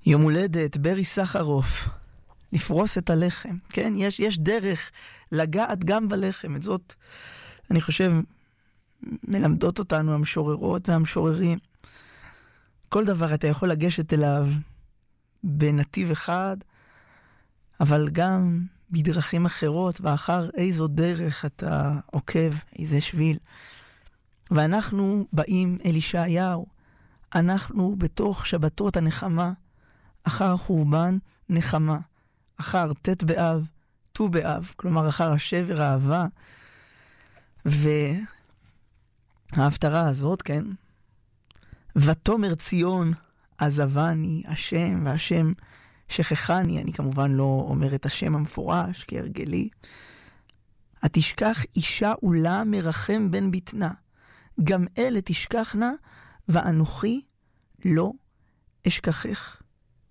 יום הולדת, ברי סחרוף, לפרוס את הלחם. כן, יש דרך לגעת גם בלחם. את זאת, אני חושב, מלמדות אותנו המשוררות והמשוררים. כל דבר אתה יכול לגשת אליו בנתיב אחד, אבל גם בדרכים אחרות, ואחר איזו דרך אתה עוקב, איזה שביל. ואנחנו באים אל ישעיהו, אנחנו בתוך שבתות הנחמה, אחר חורבן נחמה, אחר ת' באב, ט"ו באב, כלומר אחר השבר האהבה, וההפטרה הזאת, כן, ותאמר ציון עזבני השם, והשם שכחני, אני כמובן לא אומר את השם המפורש כהרגלי, התשכח אישה אולה מרחם בן בטנה, גם אלה תשכחנה ואנוכי לא אשכחך.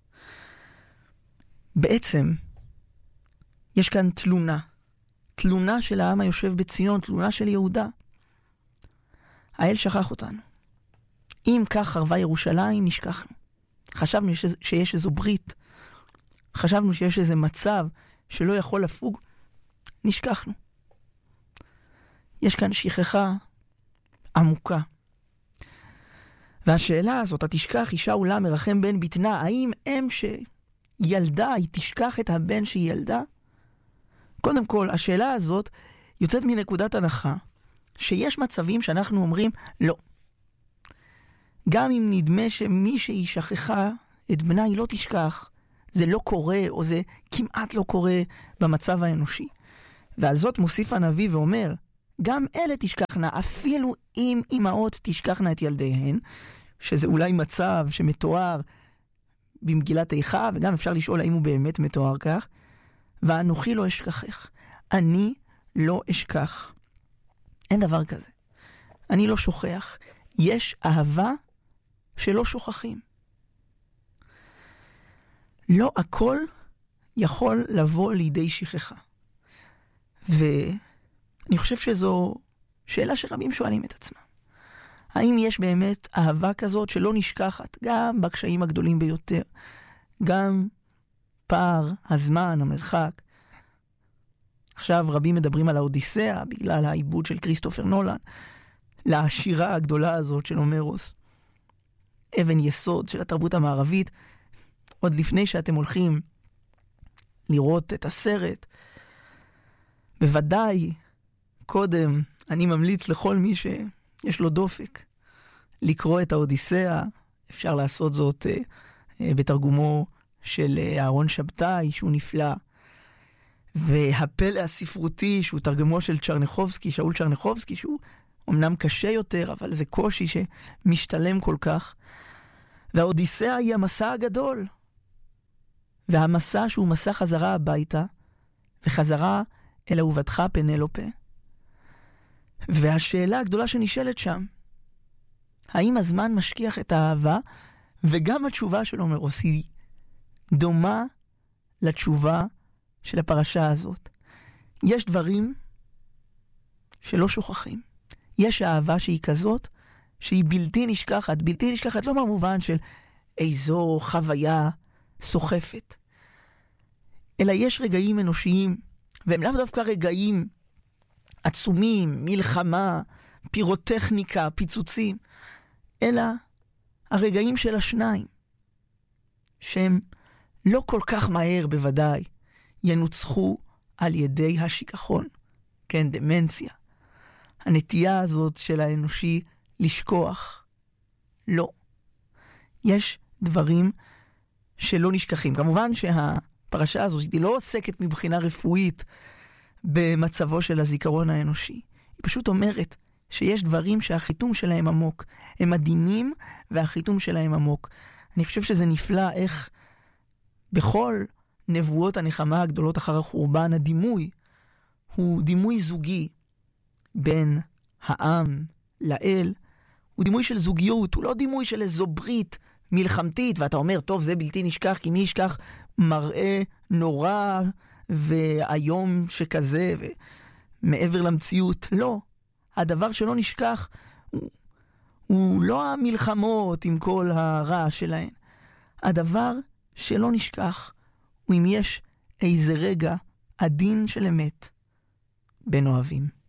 בעצם יש כאן תלונה של העם היושב בציון, תלונה של יהודה. האל שכח אותנו. אם כך חרבה ירושלים, נשכחנו. חשבנו שיש איזו ברית, חשבנו שיש איזה מצב שלא יכול לפוג, נשכחנו. יש כאן שכחה עמוקה. והשאלה הזאת, התשכח אישה אולה מרחם בן בטנה, האם אם שילדה היא תשכח את הבן שהיא ילדה? קודם כל, השאלה הזאת יוצאת מנקודת הנחה שיש מצבים שאנחנו אומרים לא. גם אם נדמה שמי שהיא שכחה את בנה היא לא תשכח, זה לא קורה או זה כמעט לא קורה במצב האנושי. ועל זאת מוסיף הנביא ואומר, גם אלה תשכחנה, אפילו אם אמהות תשכחנה את ילדיהן, שזה אולי מצב שמתואר במגילת איכה, וגם אפשר לשאול האם הוא באמת מתואר כך, ואנוכי לא אשכחך. אני לא אשכח. אין דבר כזה. אני לא שוכח. יש אהבה שלא שוכחים. לא הכל יכול לבוא לידי שכחה. ואני חושב שזו שאלה שרבים שואלים את עצמם. האם יש באמת אהבה כזאת שלא נשכחת, גם בקשיים הגדולים ביותר, גם פער הזמן, המרחק. עכשיו רבים מדברים על האודיסאה, בגלל העיבוד של כריסטופר נולן, לשירה הגדולה הזאת של הומרוס. אבן יסוד של התרבות המערבית, עוד לפני שאתם הולכים לראות את הסרט, בוודאי קודם אני ממליץ לכל מי שיש לו דופק לקרוא את האודיסאה. אפשר לעשות זאת בתרגומו של אהרון שבתאי, שהוא נפלא, והפלא הספרותי שהוא תרגמו של צ'רניחובסקי, שאול צ'רניחובסקי, שהוא אמנם קשה יותר, אבל זה קושי שמשתלם כל כך. והאודיסאה היא המסע הגדול, והמסע שהוא מסע חזרה הביתה, וחזרה אל אהובתך פנלופה. והשאלה הגדולה שנשאלת שם, האם הזמן משכיח את האהבה? וגם התשובה של הומרוס היא דומה לתשובה של הפרשה הזאת. יש דברים שלא שוכחים. יש אהבה שהיא כזאת, שהיא בלתי נשכחת. בלתי נשכחת לא במובן של איזו חוויה סוחפת, אלא יש רגעים אנושיים, והם לאו דווקא רגעים עצומים, מלחמה, פירוטכניקה, פיצוצים, אלא הרגעים של השניים, שהם לא כל כך מהר בוודאי ינוצחו על ידי השכחון, כן, דמנציה. הנטייה הזאת של האנושי לשכוח. לא. יש דברים שלא נשכחים. כמובן שהפרשה הזאת היא לא עוסקת מבחינה רפואית במצבו של הזיכרון האנושי. היא פשוט אומרת שיש דברים שהחיתום שלהם עמוק. הם עדינים והחיתום שלהם עמוק. אני חושב שזה נפלא איך בכל נבואות הנחמה הגדולות אחר החורבן, הדימוי הוא דימוי זוגי בין העם לאל. הוא דימוי של זוגיות, הוא לא דימוי של איזו ברית מלחמתית, ואתה אומר, טוב, זה בלתי נשכח, כי מי ישכח מראה נורא והיום שכזה, ומעבר למציאות. לא. הדבר שלא נשכח הוא לא המלחמות עם כל הרעש שלהן. הדבר שלא נשכח, ואם יש איזה רגע עדין של אמת בין אוהבים.